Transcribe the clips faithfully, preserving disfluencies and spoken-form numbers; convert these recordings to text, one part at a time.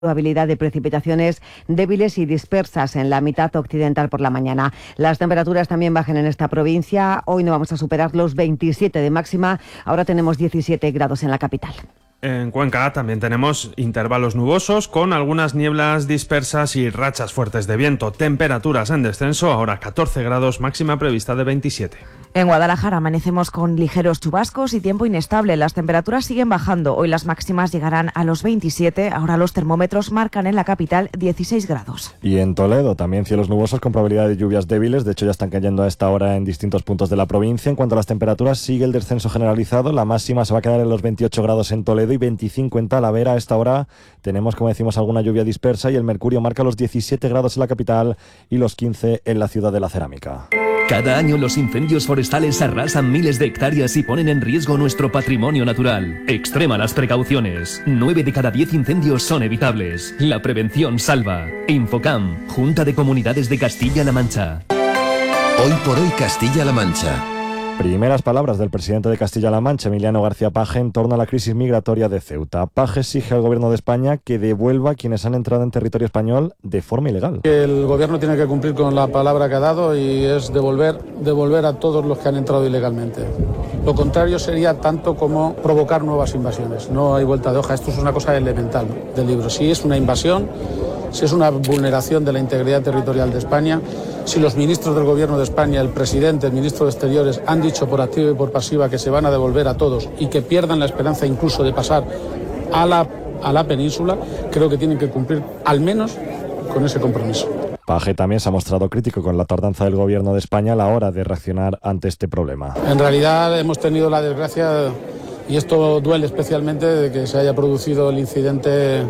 probabilidad de precipitaciones débiles y dispersas en la mitad occidental por la mañana. Las temperaturas también bajan en esta provincia. Hoy no vamos a superar los veintisiete de máxima. Ahora tenemos diecisiete grados en la capital. En Cuenca también tenemos intervalos nubosos con algunas nieblas dispersas y rachas fuertes de viento. Temperaturas en descenso, ahora catorce grados, máxima prevista de veintisiete. En Guadalajara amanecemos con ligeros chubascos y tiempo inestable. Las temperaturas siguen bajando. Hoy las máximas llegarán a los veintisiete. Ahora los termómetros marcan en la capital dieciséis grados. Y en Toledo también cielos nubosos con probabilidad de lluvias débiles. De hecho ya están cayendo a esta hora en distintos puntos de la provincia. En cuanto a las temperaturas, sigue el descenso generalizado. La máxima se va a quedar en los veintiocho grados en Toledo y veinticinco en Talavera. A esta hora tenemos, como decimos, alguna lluvia dispersa y el mercurio marca los diecisiete grados en la capital y los quince en la ciudad de la Cerámica. Cada año los incendios forestales arrasan miles de hectáreas y ponen en riesgo nuestro patrimonio natural. Extrema las precauciones. Nueve de cada diez incendios son evitables. La prevención salva. Infocam, Junta de Comunidades de Castilla-La Mancha. Hoy por hoy Castilla-La Mancha. Primeras palabras del presidente de Castilla-La Mancha, Emiliano García Paje, en torno a la crisis migratoria de Ceuta. Paje exige al gobierno de España que devuelva a quienes han entrado en territorio español de forma ilegal. El gobierno tiene que cumplir con la palabra que ha dado y es devolver, devolver a todos los que han entrado ilegalmente. Lo contrario sería tanto como provocar nuevas invasiones. No hay vuelta de hoja, esto es una cosa elemental del libro. Si es una invasión, si es una vulneración de la integridad territorial de España, si los ministros del Gobierno de España, el presidente, el ministro de Exteriores han dicho por activa y por pasiva que se van a devolver a todos y que pierdan la esperanza incluso de pasar a la, a la península, creo que tienen que cumplir al menos con ese compromiso. Paje también se ha mostrado crítico con la tardanza del Gobierno de España a la hora de reaccionar ante este problema. En realidad hemos tenido la desgracia, y esto duele especialmente, de que se haya producido el incidente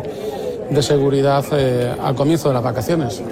de seguridad eh, al comienzo de las vacaciones.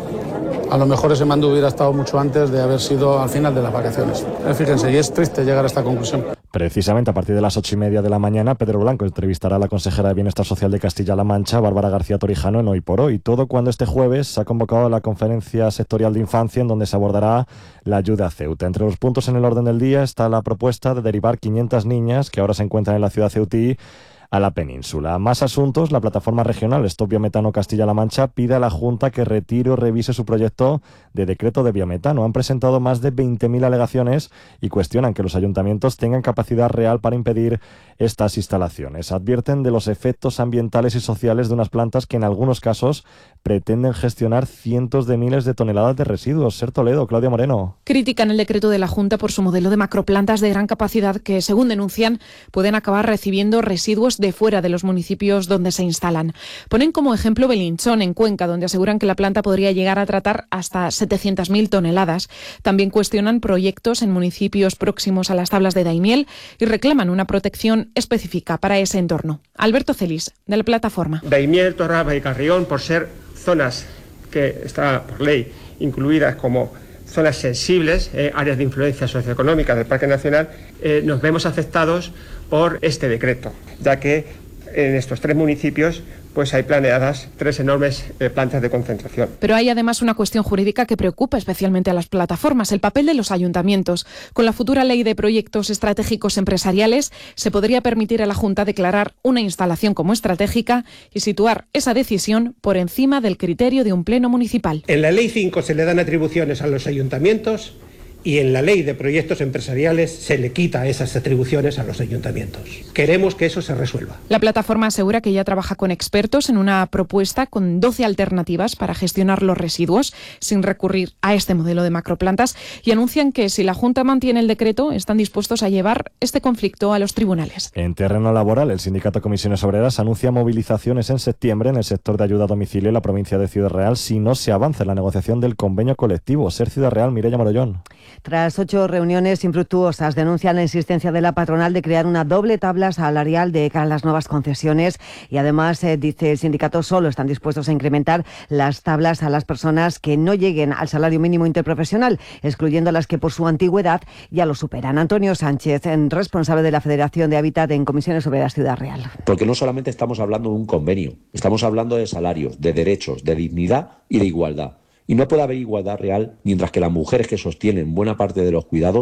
A lo mejor ese mando hubiera estado mucho antes de haber sido al final de las vacaciones. Eh, fíjense, y es triste llegar a esta conclusión. Precisamente a partir de las ocho y media de la mañana, Pedro Blanco entrevistará a la consejera de Bienestar Social de Castilla-La Mancha, Bárbara García Torijano, en Hoy por Hoy. Todo cuando este jueves se ha convocado la conferencia sectorial de infancia en donde se abordará la ayuda a Ceuta. Entre los puntos en el orden del día está la propuesta de derivar quinientas niñas que ahora se encuentran en la ciudad ceutí a la península. Más asuntos, la plataforma regional Stop Biometano Castilla-La Mancha pide a la Junta que retire o revise su proyecto de decreto de biometano. Han presentado más de veinte mil alegaciones y cuestionan que los ayuntamientos tengan capacidad real para impedir estas instalaciones. Advierten de los efectos ambientales y sociales de unas plantas que en algunos casos pretenden gestionar cientos de miles de toneladas de residuos. Ser Toledo, Claudia Moreno. Critican el decreto de la Junta por su modelo de macroplantas de gran capacidad que, según denuncian, pueden acabar recibiendo residuos de fuera de los municipios donde se instalan. Ponen como ejemplo Belinchón, en Cuenca, donde aseguran que la planta podría llegar a tratar hasta setecientas mil toneladas. También cuestionan proyectos en municipios próximos a las tablas de Daimiel y reclaman una protección específica para ese entorno. Alberto Celis, de la plataforma. Daimiel, Torralba y Carrión, por ser zonas que está por ley incluidas como zonas sensibles, eh, áreas de influencia socioeconómica del Parque Nacional, eh, nos vemos afectados por este decreto, ya que en estos tres municipios pues hay planeadas tres enormes eh, plantas de concentración. Pero hay además una cuestión jurídica que preocupa especialmente a las plataformas, el papel de los ayuntamientos. Con la futura ley de proyectos estratégicos empresariales se podría permitir a la Junta declarar una instalación como estratégica y situar esa decisión por encima del criterio de un pleno municipal. En la ley cinco se le dan atribuciones a los ayuntamientos y en la ley de proyectos empresariales se le quita esas atribuciones a los ayuntamientos. Queremos que eso se resuelva. La plataforma asegura que ya trabaja con expertos en una propuesta con doce alternativas para gestionar los residuos sin recurrir a este modelo de macroplantas y anuncian que si la Junta mantiene el decreto están dispuestos a llevar este conflicto a los tribunales. En terreno laboral, el sindicato Comisiones Obreras anuncia movilizaciones en septiembre en el sector de ayuda a domicilio en la provincia de Ciudad Real si no se avanza en la negociación del convenio colectivo. Ser Ciudad Real, Mireia Morollón. Tras ocho reuniones infructuosas, denuncian la insistencia de la patronal de crear una doble tabla salarial de cara a las nuevas concesiones y además, eh, dice el sindicato, solo están dispuestos a incrementar las tablas a las personas que no lleguen al salario mínimo interprofesional, excluyendo las que por su antigüedad ya lo superan. Antonio Sánchez, responsable de la Federación de Hábitat en Comisiones Obreras Ciudad Real. Porque no solamente estamos hablando de un convenio, estamos hablando de salarios, de derechos, de dignidad y de igualdad. Y no puede haber igualdad real mientras que las mujeres que sostienen buena parte de los cuidados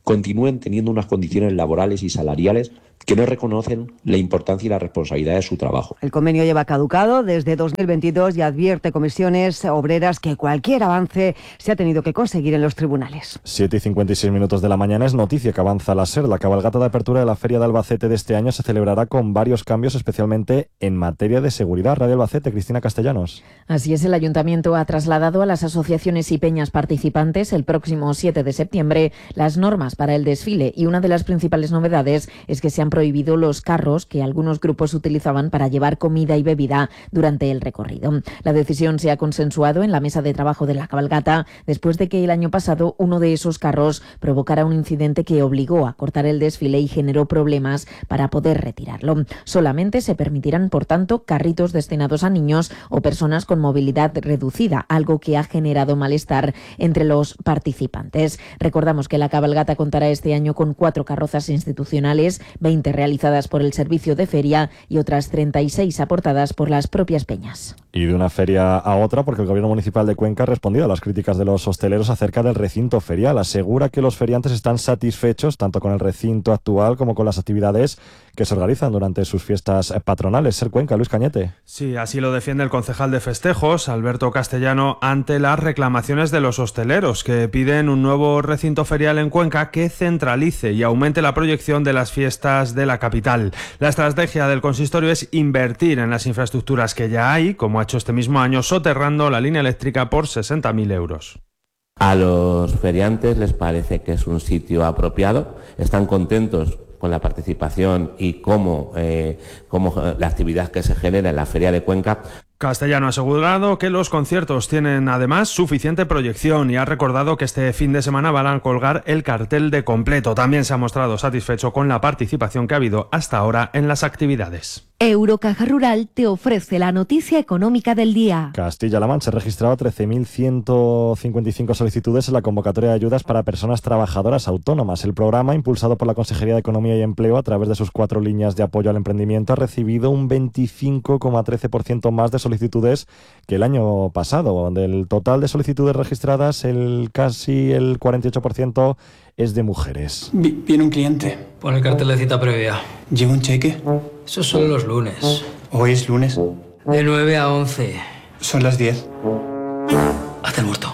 continúen teniendo unas condiciones laborales y salariales que no reconocen la importancia y la responsabilidad de su trabajo. El convenio lleva caducado desde dos mil veintidós y advierte comisiones obreras que cualquier avance se ha tenido que conseguir en los tribunales. siete y cincuenta y seis minutos de la mañana es noticia que avanza la SER. La cabalgata de apertura de la Feria de Albacete de este año se celebrará con varios cambios, especialmente en materia de seguridad. Radio Albacete, Cristina Castellanos. Así es, el Ayuntamiento ha trasladado a las asociaciones y peñas participantes el próximo siete de septiembre las normas para el desfile, y una de las principales novedades es que se han prohibido los carros que algunos grupos utilizaban para llevar comida y bebida durante el recorrido. La decisión se ha consensuado en la mesa de trabajo de la cabalgata después de que el año pasado uno de esos carros provocara un incidente que obligó a cortar el desfile y generó problemas para poder retirarlo. Solamente se permitirán, por tanto, carritos destinados a niños o personas con movilidad reducida, algo que ha generado malestar entre los participantes. Recordamos que la cabalgata contará este año con cuatro carrozas institucionales, veinte realizadas por el servicio de feria y otras treinta y seis aportadas por las propias peñas. Y de una feria a otra, porque el Gobierno Municipal de Cuenca ha respondido a las críticas de los hosteleros acerca del recinto ferial. Asegura que los feriantes están satisfechos tanto con el recinto actual como con las actividades que se organizan durante sus fiestas patronales. Ser Cuenca, Luis Cañete. Sí, así lo defiende el concejal de festejos, Alberto Castellano, ante las reclamaciones de los hosteleros, que piden un nuevo recinto ferial en Cuenca que centralice y aumente la proyección de las fiestas de la capital. La estrategia del consistorio es invertir en las infraestructuras que ya hay, como ha hecho este mismo año, soterrando la línea eléctrica por sesenta mil euros. A los feriantes les parece que es un sitio apropiado, están contentos con la participación y cómo, eh, cómo la actividad que se genera en la Feria de Cuenca. Castellano ha asegurado que los conciertos tienen además suficiente proyección y ha recordado que este fin de semana van a colgar el cartel de completo. También se ha mostrado satisfecho con la participación que ha habido hasta ahora en las actividades. Eurocaja Rural te ofrece la noticia económica del día. Castilla-La Mancha ha registrado trece mil ciento cincuenta y cinco solicitudes en la convocatoria de ayudas para personas trabajadoras autónomas. El programa, impulsado por la Consejería de Economía y Empleo a través de sus cuatro líneas de apoyo al emprendimiento, ha recibido un veinticinco coma trece por ciento más de solicitudes que el año pasado. Del total de solicitudes registradas, el casi el cuarenta y ocho por ciento es de mujeres. Viene un cliente. Pon el cartel de cita previa. ¿Lleva un cheque? Eso son los lunes. ¿Hoy es lunes? De nueve a once. Son las diez. Haz el muerto.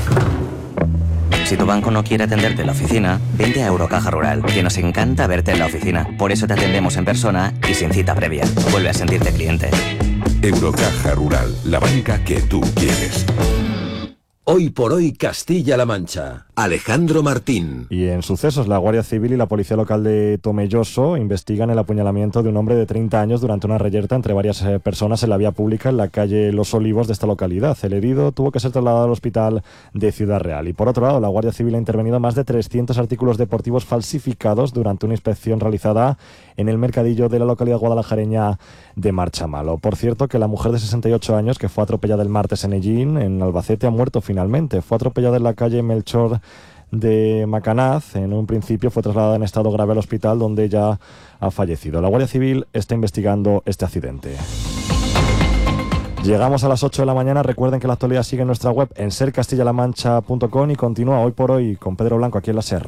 Si tu banco no quiere atenderte en la oficina, vente a Eurocaja Rural, que nos encanta verte en la oficina. Por eso te atendemos en persona y sin cita previa. Vuelve a sentirte cliente. Eurocaja Rural, la banca que tú quieres. Hoy por hoy Castilla-La Mancha. Alejandro Martín. Y en sucesos, la Guardia Civil y la Policía Local de Tomelloso investigan el apuñalamiento de un hombre de treinta años durante una reyerta entre varias eh, personas en la vía pública en la calle Los Olivos de esta localidad. El herido tuvo que ser trasladado al hospital de Ciudad Real. Y por otro lado, la Guardia Civil ha intervenido más de trescientos artículos deportivos falsificados durante una inspección realizada en el mercadillo de la localidad guadalajareña de Marchamalo. Por cierto, que la mujer de sesenta y ocho años que fue atropellada el martes en Ellín, en Albacete, ha muerto finalmente. Fue atropellada en la calle Melchor de Macanaz. En un principio fue trasladada en estado grave al hospital, donde ya ha fallecido. La Guardia Civil está investigando este accidente. Llegamos a las ocho de la mañana. Recuerden que la actualidad sigue en nuestra web en ser castilla la mancha punto com y continúa Hoy por Hoy con Pedro Blanco aquí en la SER.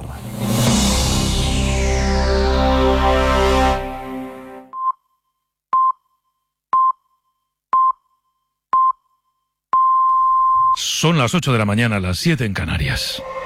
Son las ocho de la mañana, las siete en Canarias.